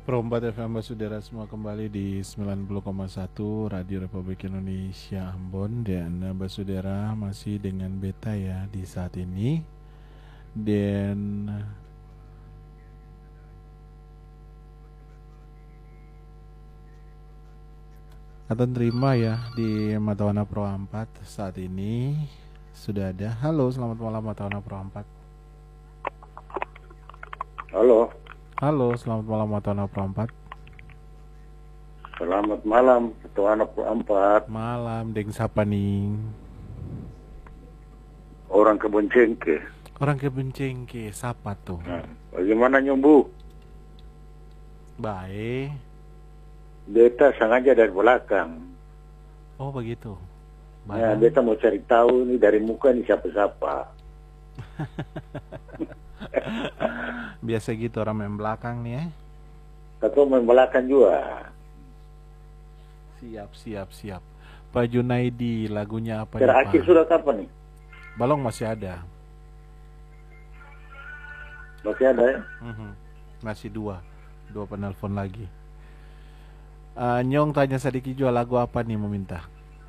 Perombat FM Basudara semua kembali di 90,1 Radio Republik Indonesia Ambon. Dan Basudara masih dengan beta ya di saat ini. Dan Atan terima ya di Matawana Pro 4 saat ini sudah ada. Halo, selamat malam Matawana Pro 4. Halo. Halo, selamat malam Matawana Pro 4. Selamat malam Matawana Pro 4. Malam, deng siapa nih? Orang Kebun Cengke. Orang Kebun Cengke, siapa tuh? Nah, bagaimana Nyumbu? Baik. Beta sengaja dari belakang. Oh begitu. Nah, beta mau cari tahu nih dari muka nih siapa-siapa. Biasa gitu orang main belakang nih ya. Atau main belakang juga. Siap. Pak Junaidi, lagunya apa ya Terakhir Pak? sudah kapan nih? Balong masih ada. Masih ada ya? Masih dua penelpon lagi. Nyong tanya sedikit jual lagu apa nih mau minta?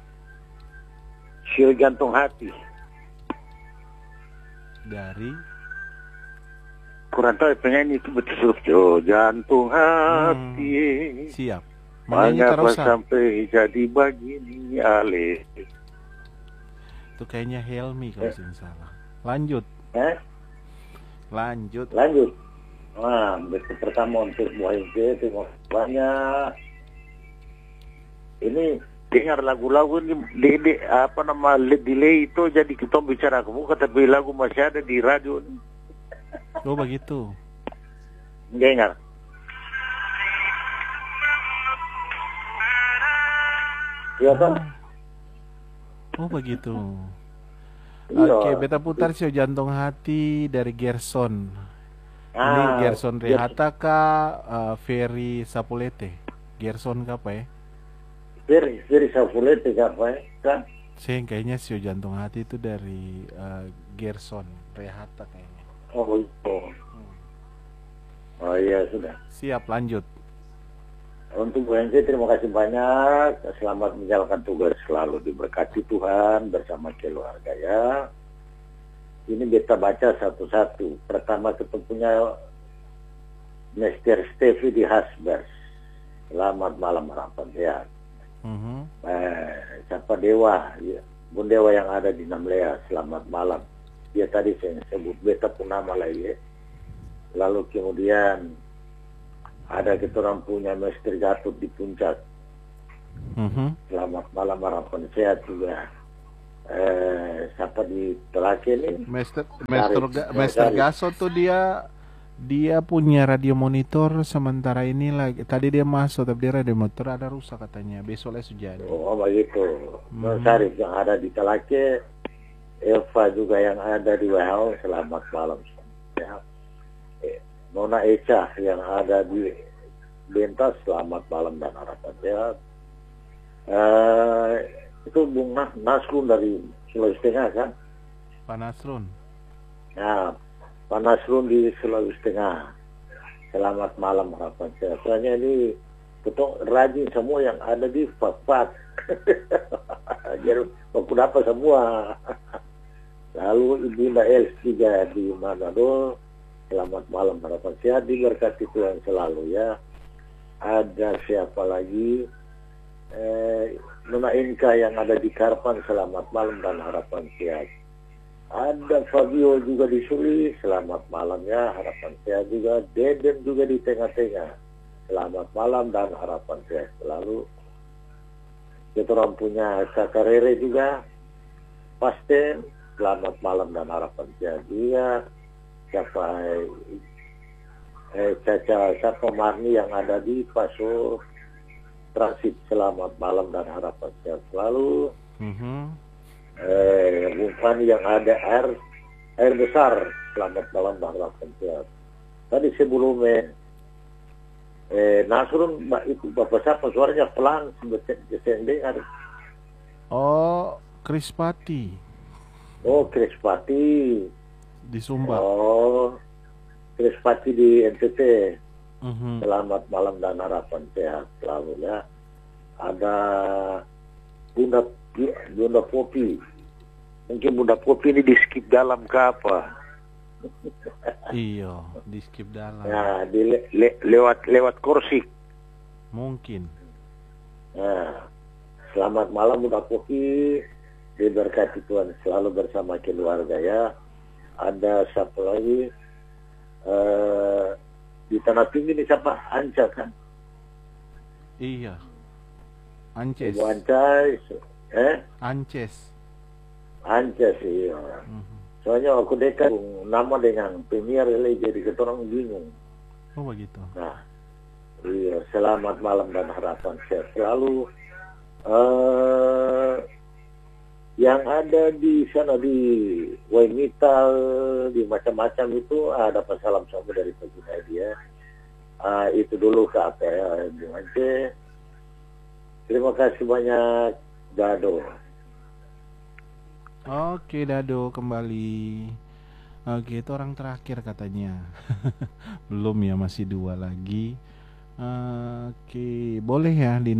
Sio Jantung Hati. Dari? Kurang tahu penyanyi itu betul Sio Jantung Hati. Siap. Menyanyi Mengapa sampai jadi begini Ale? Itu kayaknya Helmi kalau tidak salah. Lanjut. Lanjut. Nah, pertama untuk buah itu terima kasih banyak. Ini dengar lagu-lagu ini di apa nama delay itu jadi kita bicara ke muka tapi lagu masih ada di radio. Oh begitu. Dengar. Iya kan? Oh begitu. Iya. Oke, beta putar Sio Jantung Hati dari Gerson. Ini Gerson Rehata kah Ferry Sapulete? Gerson apa ya? Ferry Sapulete apa ya? Saya kayaknya Sio Jantung Hati itu dari Gerson Rehata kayaknya. Oh itu. Oh iya sudah. Siap, lanjut. Untuk BNC terima kasih banyak. Selamat menjalankan tugas, selalu diberkati Tuhan bersama keluarga ya. Ini kita baca satu-satu. Pertama ketemunya Mr. Steffi di Hasbers. Selamat malam harapan sehat. Siapa Dewa, ya. Bun Dewa yang ada di Namlea, selamat malam. Dia tadi saya sebut beta pun nama lagi ya. Lalu kemudian ada kita orang punya Mr. Gatot di Puncak. Selamat malam harapan sehat juga. Siapa di Telake ini? Mr. Gatot tuh dia punya radio monitor sementara ini lagi. Tadi dia masuk tapi dia radio monitor ada rusak katanya. Besoknya sudah jadi. Oh begitu. Sarif yang ada di Telake, Eva juga yang ada di WHO, selamat malam. Ya. Nona Eca yang ada di Bentas, selamat malam dan harapan sehat. Itu Bung Nasrun dari Sulawesi Tengah kan? Pak Nasrun. Nah, Pak Nasrun di Sulawesi Tengah. Selamat malam harapan sehat. Soalnya ini betul rajin semua yang ada di Fakfak. Jadi aku dapat semua. Lalu Ibunda Els juga di Manado. Selamat malam harapan sehat, diberkati Tuhan selalu ya. Ada siapa lagi? Nona Inka yang ada di Karpan, selamat malam dan harapan sehat. Ada Fabio juga di Suli, selamat malam ya, harapan sehat juga. Deden juga di tengah-tengah, selamat malam dan harapan sehat selalu. Kita orang punya Sakarere juga, Pasten, selamat malam dan harapan sehat juga. Siapa Caca Marni yang ada di Paso Transit, selamat malam dan harapan sehat selalu. Bung Fani yang ada air besar, selamat malam dan harapan sehat. Tadi sebelumnya Nasrun itu bapak siapa suaranya pelan saya dengar. Oh, Krispati. Oh, Krispati di Sumba. Oh, Krispati di NTT. Selamat malam dan harapan sehat selalu ya. Ada Bunda Bunda Popi. Mungkin Bunda Popi ini di skip dalam ke apa? Iya, di skip dalam. Nah, lewat Korsik. Mungkin. Nah, selamat malam Bunda Popi. Diberkati Tuhan selalu bersama keluarga ya. Ada siapa lagi? Di Tanah Tinggi ini siapa? Anca kan? Iya. Ances. Ibu Anca, Ances. Anca sih. Ya. Soalnya aku dekat nama dengan Premier ini jadi kita orang bingung. Oh begitu. Nah, iya. Selamat malam dan harapan sehat selalu. Yang ada di sana di Waimital, di macam-macam itu ada salam sama dari Pak Junaidi ya. Itu dulu ke apa ya, Bung Aceh. Terima kasih banyak, Dado. Oke, Dado kembali. Oke, itu orang terakhir katanya. Belum ya, masih 2 lagi. Oke, boleh ya di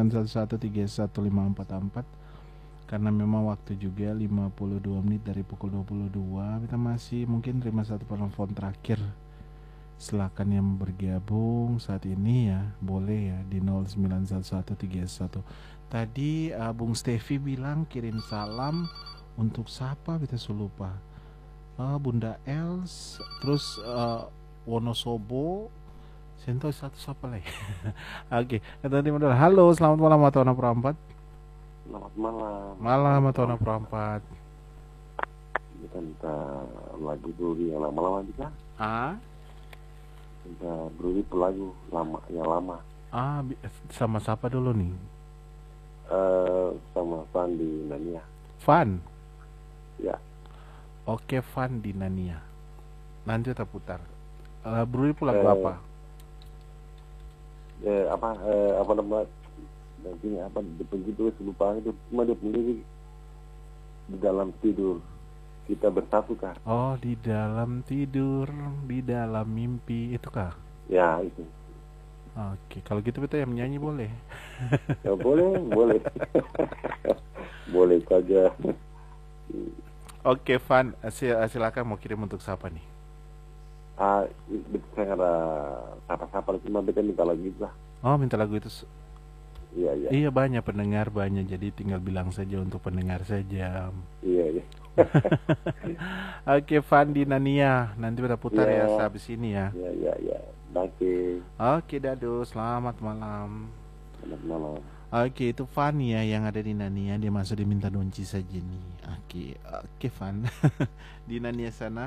0911313444. Karena memang waktu juga 52 menit dari pukul 22. Kita masih mungkin terima satu penelpon terakhir. Silakan yang bergabung saat ini ya. Boleh ya di 091131. Tadi Bung Stevi bilang kirim salam untuk siapa kita lupa. Bunda Els, terus Wonosobo, Sento satu siapa lagi? Oke, tadi modal. Halo, selamat malam atau anak perempat. Selamat malam. Malam atau anak perempat. Kita lagu Bruri yang lama-lama juga. Kita Bruri lagu yang lama. Sama siapa dulu nih? Sama Van di Nania. Van? Ya. Oke, Van di Nania. Nanti kita putar. Bruri lagu apa? Apa nama? Nanti apa begitu lupa itu, cuma dia lirik di dalam tidur kita bersatu kah? Oh, di dalam tidur, di dalam mimpi itu kah? Ya itu. Oke, kalau gitu kita yang menyanyi boleh? Ya boleh. Boleh saja. Oke, Van, silakan mau kirim untuk siapa nih? Saya ada siapa cuma beta minta lagu itu lah. Oh, minta lagu itu. Iya. Iya, banyak pendengar banyak, jadi tinggal bilang saja untuk pendengar saja. Iya. Oke, Van di Nania, nanti kita putar ya habis ini ya. Iya. Oke, Dado, selamat malam. Selamat malam. Oke, itu Van ya yang ada di Nania, dia masuk diminta donci saja nih. Oke, Van di Nania sana.